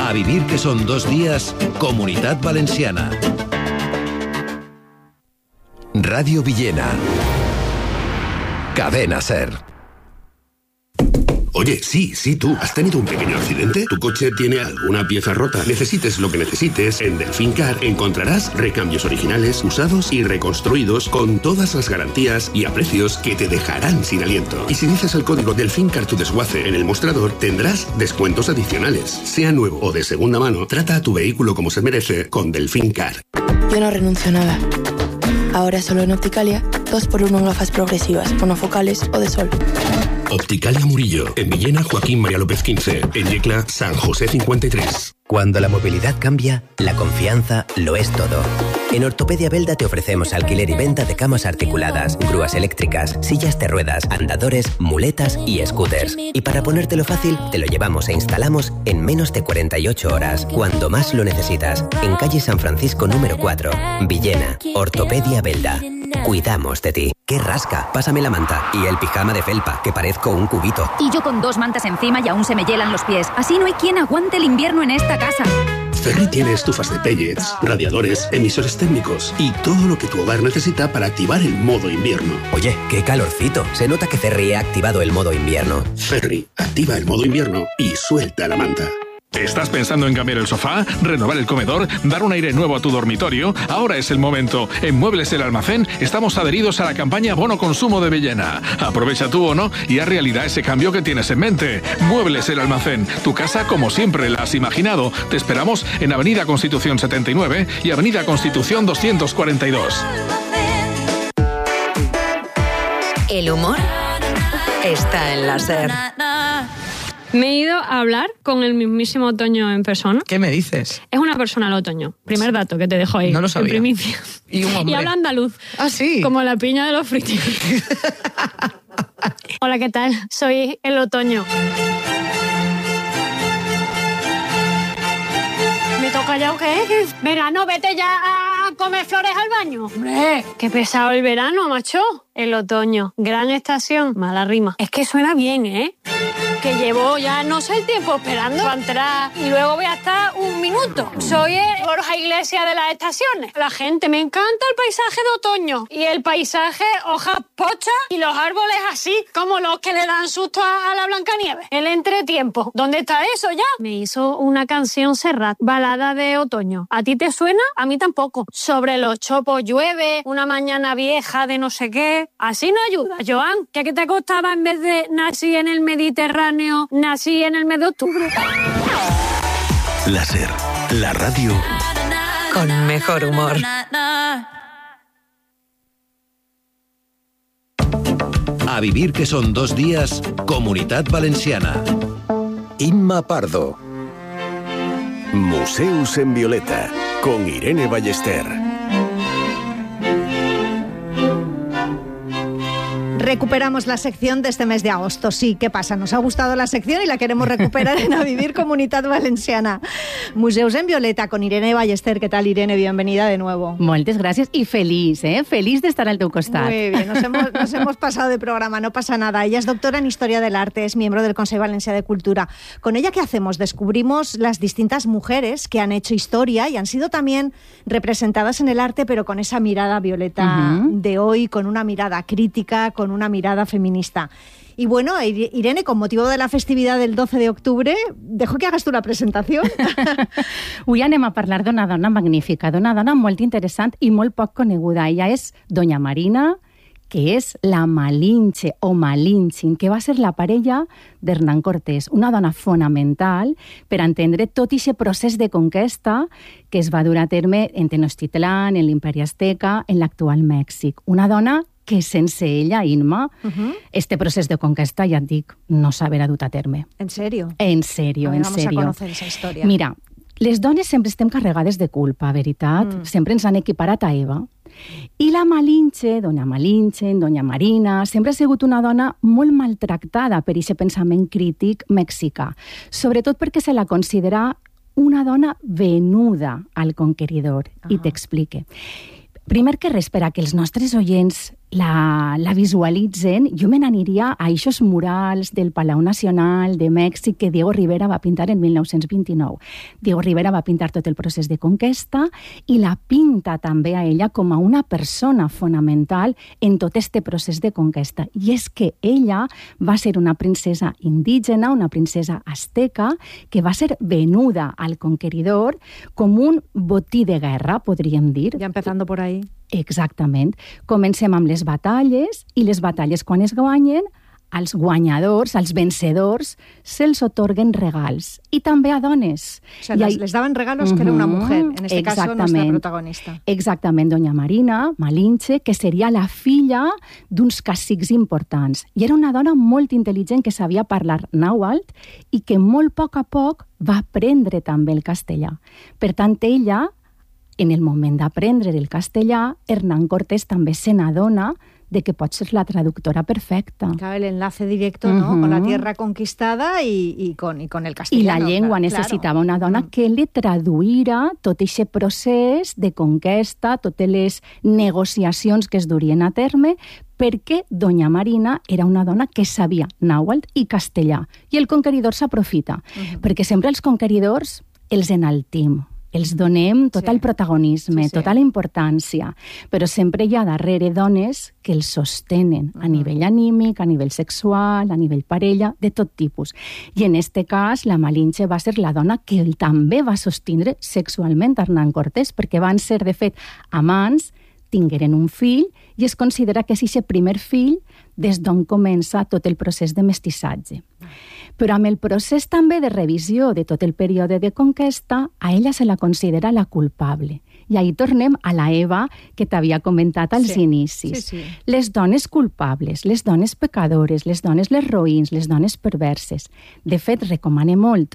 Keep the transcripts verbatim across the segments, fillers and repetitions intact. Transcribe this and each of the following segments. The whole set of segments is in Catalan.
A vivir que son dos días, Comunitat Valenciana. Radio Villena. Cadena SER. Oye, sí, sí, tú. ¿Has tenido un pequeño accidente? ¿Tu coche tiene alguna pieza rota? Necesites lo que necesites, en Delfín Car encontrarás recambios originales, usados y reconstruidos con todas las garantías y a precios que te dejarán sin aliento. Y si dices el código Delfín Car to Desguace en el mostrador, tendrás descuentos adicionales. Sea nuevo o de segunda mano, trata a tu vehículo como se merece con Delfín Car. Yo no renuncio a nada. Ahora solo en Opticalia, dos por uno en gafas progresivas, monofocales o de sol. Opticalia Murillo, en Villena Joaquín María López quince, en Yecla San José cincuenta y tres. Cuando la movilidad cambia, la confianza lo es todo. En Ortopedia Belda te ofrecemos alquiler y venta de camas articuladas, grúas eléctricas, sillas de ruedas, andadores, muletas y scooters. Y para ponértelo fácil, te lo llevamos e instalamos en menos de cuarenta y ocho horas, cuando más lo necesitas. En calle San Francisco número cuatro, Villena, Ortopedia Belda. Cuidamos de ti. ¡Qué rasca! Pásame la manta y el pijama de felpa, que parezco un cubito. Y yo con dos mantas encima y aún se me hielan los pies. Así no hay quien aguante el invierno en esta casa. Ferri tiene estufas de pellets, radiadores, emisores térmicos y todo lo que tu hogar necesita para activar el modo invierno. Oye, qué calorcito. Se nota que Ferri ha activado el modo invierno. Ferri, activa el modo invierno y suelta la manta. ¿Estás pensando en cambiar el sofá, renovar el comedor, dar un aire nuevo a tu dormitorio? Ahora es el momento. En Muebles El Almacén estamos adheridos a la campaña Bono Consumo de Villena. Aprovecha tu bono y haz realidad ese cambio que tienes en mente. Muebles El Almacén, tu casa como siempre la has imaginado. Te esperamos en Avenida Constitución setenta y nueve y Avenida Constitución doscientos cuarenta y dos. El humor está en la SER. Me he ido a hablar con el mismísimo Otoño en persona. ¿Qué me dices? Es una persona el Otoño. Primer dato que te dejo ahí. No lo sabía. En primicia. Y un hombre. Y habla andaluz. Ah, sí. Como la piña de los fritos. Hola, ¿qué tal? Soy el Otoño. ¿Me toca ya o qué? Verano, vete ya a comer flores al baño. Hombre, qué pesado el verano, macho. El otoño, gran estación, mala rima. Es que suena bien, ¿eh? Que llevo ya no sé el tiempo esperando para entrar y luego voy a estar un minuto. Soy el Borja Iglesias de las estaciones. La gente, me encanta el paisaje de otoño y el paisaje hojas pochas y los árboles así como los que le dan susto a, a la Blancanieves. El entretiempo. ¿Dónde está eso ya? Me hizo una canción Serrat, balada de otoño. ¿A ti te suena? A mí tampoco. Sobre los chopos llueve, una mañana vieja de no sé qué. Así no ayuda. Joan, ¿qué que te costaba en vez de nací en el Mediterráneo, nací en el mes de octubre? La SER, la radio con mejor humor. A vivir que son dos días, Comunitat Valenciana. Imma Pardo. Museus en Violeta, con Irene Ballester. Recuperamos la sección de este mes de agosto. Sí, ¿qué pasa? Nos ha gustado la sección y la queremos recuperar en A Vivir Comunitat Valenciana. Museus en Violeta con Irene Ballester. ¿Qué tal, Irene? Bienvenida de nuevo. Moltes gràcies i feliç, eh? Feliç d'estar al teu costat. Muy bien, nos hemos, nos hemos pasado de programa, no pasa nada. Ella es doctora en Historia del Arte, es miembro del Consejo Valencià de Cultura. Con ella, ¿qué hacemos? Descubrimos las distintas mujeres que han hecho historia y han sido también representadas en el arte, pero con esa mirada violeta uh-huh. de hoy, con una mirada crítica, con una mirada feminista. Y bueno, Irene, con motivo de la festividad del doce de octubre, dejo que hagas tú la presentación. Avui anem a parlar d'una dona magnífica, d'una dona molt interessant i molt poc coneguda. Ella és Doña Marina, que és la Malinche o Malinche, que va ser la parella d'Hernán Cortés, una dona fonamental per entendre tot aquest procés de conquesta que es va dur a terme en Tenochtitlán, en l'Imperi Azteca, en l'actual Mèxic. Una dona que sense ella, Imma, uh-huh. este procés de conquesta, ja et dic, no s'haverà dut a terme. ¿En serio? En serio, en vamos serio. Vamos a conocer esa historia. Mira, les dones sempre estem carregades de culpa, veritat? Mm. Sempre ens han equiparat a Eva. I la Malinche, Doña Malinche, Doña Marina, sempre ha sigut una dona molt maltractada per aquest pensament crític mexicà, sobretot perquè se la considera una dona venuda al conqueridor. Uh-huh. I t'explique. Primer que res, per a que els nostres oients la, la visualitzen, jo me n'aniria a eixos murals del Palau Nacional de Mèxic que Diego Rivera va pintar en mil nou-cents vint-i-nou. Diego Rivera va pintar tot el procés de conquesta i la pinta també a ella com a una persona fonamental en tot este procés de conquesta. I és que ella va ser una princesa indígena, una princesa azteca, que va ser venuda al conqueridor com un botí de guerra, podríem dir. Ja empezando por ahí. Exactament. Comencem amb les batalles, i les batalles, quan es guanyen, als guanyadors, als vencedors, se'ls otorguen regals. I també a dones. O sea, les, les daven regalos uh-huh. que era una mujer, en este caso nuestra protagonista. Exactament, doña Marina Malinche, que seria la filla d'uns cacics importants. I era una dona molt intel·ligent que sabia parlar nàhuatl i que molt a poc a poc va aprendre també el castellà. Per tant, ella, en el moment d'aprendre el castellà, Hernán Cortés també se n'adona de que pot ser la traductora perfecta. Claro, el enlace directo, ¿no? Uh-huh. Con la tierra conquistada y, y, con, y con el castellano. I la llengua claro, necessitava una dona uh-huh. que li traduïra tot aquest procés de conquesta, totes les negociacions que es durien a terme, perquè doña Marina era una dona que sabia nàhuatl i castellà. I el conqueridor s'aprofita, uh-huh. perquè sempre els conqueridors els enaltim, els donem tot sí. el protagonisme, sí, sí. tota la importància, però sempre hi ha darrere dones que els sostenen a nivell anímic, a nivell sexual, a nivell parella, de tot tipus. I en este cas, la Malinche va ser la dona que també va sostindre sexualment a Hernán Cortés, perquè van ser, de fet, amants, tingueren un fill, i es considera que és aquest primer fill des d'on comença tot el procés de mestissatge. Però amb el procés també de revisió de tot el període de conquesta, a ella se la considera la culpable. I ahí tornem a la Eva que t'havia comentat als sí. inicis. Sí, sí. Les dones culpables, les dones pecadores, les dones les roïns, les dones perverses. De fet, recomane molt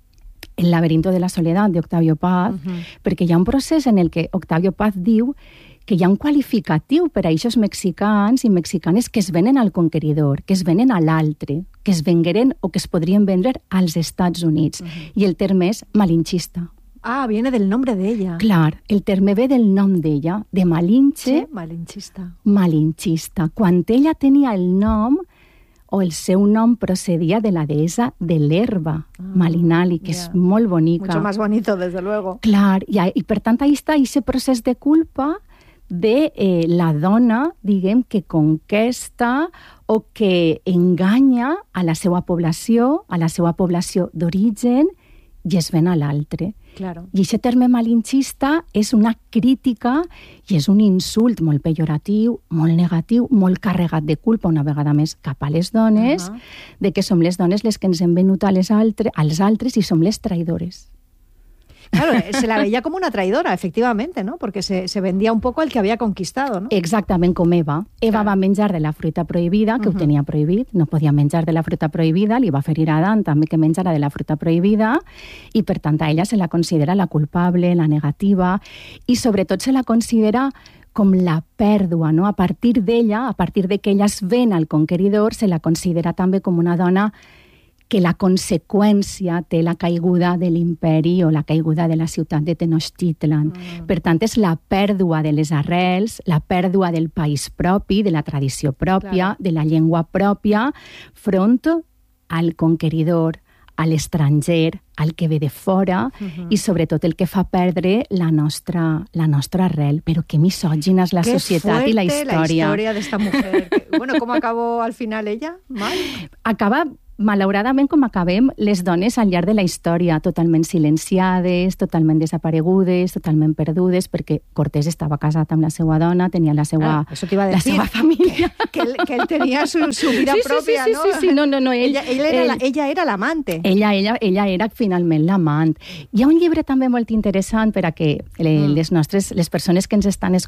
El laberinto de la soledat d'Octavio Paz, uh-huh. perquè hi ha un procés en el que Octavio Paz diu que hi ha un qualificatiu per a aquests mexicans i mexicanes que es venen al conqueridor, que es venen a l'altre, que es vengueren o que es podrien vendre als Estats Units. Uh-huh. I el terme és malinchista. Ah, viene del nombre de ella. Clar, el terme ve del nom d'ella, de Malinche. Sí, malinchista. Malinchista. Quan ella tenia el nom, o el seu nom procedia de la deessa de l'herba, ah, Malinali, que yeah. és molt bonica. Mucho más bonito, desde luego. Clar, i, i per tant, ahí està aquest procés de culpa de eh, la dona, diguem, que conquesta o que enganya a la seva població, a la seva població d'origen, i es ven a l'altre. Claro. I aquest terme malinchista és una crítica i és un insult molt pejoratiu, molt negatiu, molt carregat de culpa, una vegada més, cap a les dones, uh-huh. de que som les dones les que ens hem venut a les altre, als altres i som les traïdores. Claro, se la veía como una traidora, efectivamente, ¿no? Porque se, se vendía un poco el que había conquistado, ¿no? Exactament, com Eva. Eva claro. va menjar de la fruita prohibida, que uh-huh. ho tenia prohibit, no podia menjar de la fruita prohibida, li va ferir a Adán també que menjara de la fruita prohibida, i per tant a ella se la considera la culpable, la negativa, i sobretot se la considera com la pèrdua, no? A partir d'ella, a partir de que ella es ven al conqueridor, se la considera també com una dona que la conseqüència té la caiguda de l'imperi o la caiguda de la ciutat de Tenochtitlan. Mm. Per tant, és la pèrdua de les arrels, la pèrdua del país propi, de la tradició pròpia, claro. de la llengua pròpia, front al conqueridor, a l'estranger, al que ve de fora, uh-huh. i sobretot el que fa perdre la nostra, la nostra arrel. Però que misògina és la Qué societat i la història. La història d'esta mujer. Bueno, ¿cómo acabó al final ella? Mal. Acaba malauradament, com acabem, les dones al llarg de la història, totalment silenciades, totalment desaparegudes, totalment perdudes, perquè Cortés estava casat amb la seva dona, tenia la seva, ah, eso te iba a decir, la seva família. Que, que, él, que él tenía su, su vida sí, propia, sí, sí, ¿no? Sí, sí, no, no, no. Ell, ella, ell era ell, la, ella era l'amante. Ella, ella, ella era finalment l'amant. Hi ha un llibre també molt interessant per a que les nostres, les persones que ens estan escoltant